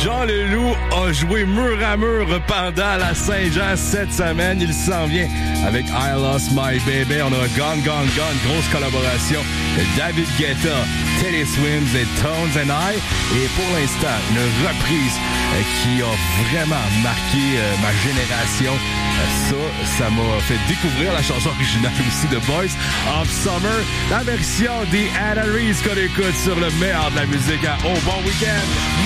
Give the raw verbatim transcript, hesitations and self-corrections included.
Jean Leloup a joué mur à mur pendant la Saint-Jean cette semaine. Il s'en vient avec I Lost My Baby. On a Gone, Gone, Gone, grosse collaboration de David Guetta, Teddy Swims et Tones and I. Et pour l'instant, une reprise qui a vraiment marqué ma génération. Ça, ça m'a fait découvrir la chanson originale aussi de Boys of Summer, la version des Anna Reese qu'on écoute sur le meilleur de la musique à Au Bon Week-end.